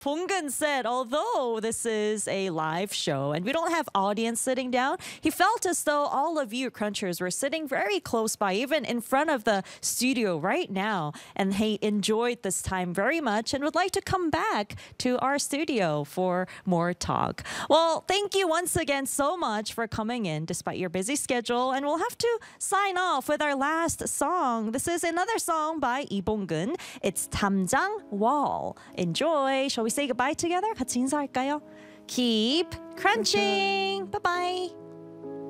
Ponggun said, although this is a live show and we don't have audience sitting down, he felt as though all of you crunchers were sitting very close by, even in front of the studio right now. And he enjoyed this time very much and would like to come back to our studio for more talk. Well, thank you once again so much for coming in despite your busy schedule. And we'll have to sign off with our last song. This is another song by Lee Bong-gun. It's 담장 Wall. Enjoy. Shall we say goodbye together? 같이 인사할까요? Keep crunching. Bye-bye.